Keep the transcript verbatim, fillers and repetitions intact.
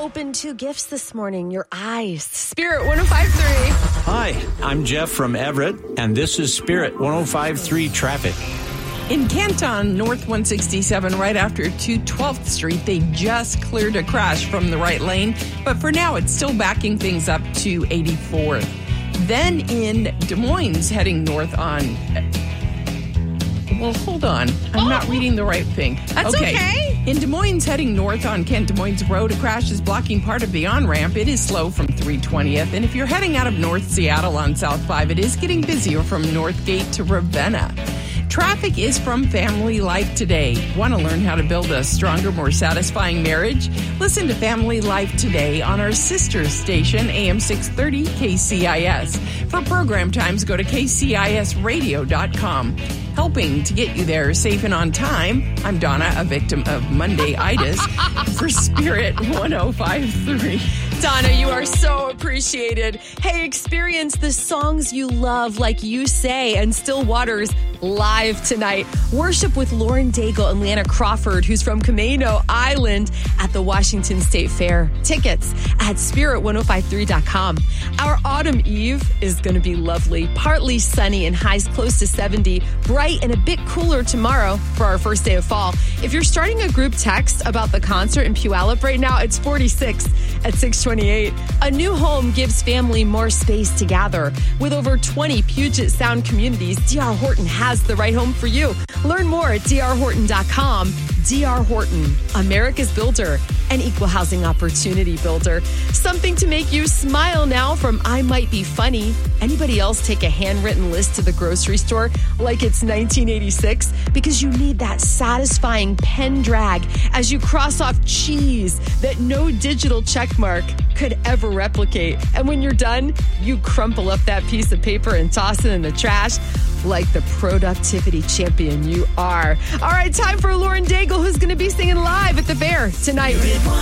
open two gifts this morning, your eyes. Spirit one oh five point three. Hi, I'm Jeff from Everett, and this is Spirit one oh five point three traffic. In Canton, North one sixty-seven, right after two twelfth Street, they just cleared a crash from the right lane. But for now, it's still backing things up to eighty-fourth. Then in Des Moines, heading north on... Well, hold on. I'm oh. not reading the right thing. That's okay. okay. In Des Moines, heading north on Kent Des Moines Road, a crash is blocking part of the on-ramp. It is slow from three twentieth. And if you're heading out of North Seattle on South five, it is getting busier from Northgate to Ravenna. Traffic is from Family Life Today. Want to learn how to build a stronger, more satisfying marriage? Listen to Family Life Today on our sister station, A M six thirty K C I S. For program times, go to K C I S radio dot com. Helping to get you there safe and on time, I'm Donna, a victim of Monday-itis, for Spirit one oh five point three. Donna, you are so appreciated. Hey, experience the songs you love, like You Say and Still Waters, live tonight. Worship with Lauren Daigle and Leanna Crawford, who's from Camino Island, at the Washington State Fair. Tickets at spirit one oh five point three dot com. Our autumn eve is going to be lovely. Partly sunny and highs close to seventy. Bright and a bit cooler tomorrow for our first day of fall. If you're starting a group text about the concert in Puyallup right now, it's forty-six at six twenty-eight. A new home gives family more space to gather. With over twenty Puget Sound communities, D R Horton has the right home for you. Learn more at D R horton dot com. D R Horton, America's builder, an equal housing opportunity builder. Something to make you smile now from I Might Be Funny. Anybody else take a handwritten list to the grocery store like it's nineteen eighty-six? Because you need that satisfying pen drag as you cross off cheese that no digital check mark could ever replicate. And when you're done, you crumple up that piece of paper and toss it in the trash like the productivity champion you are. All right, time for Lauren Daigle, who's going to be singing live at the fair tonight.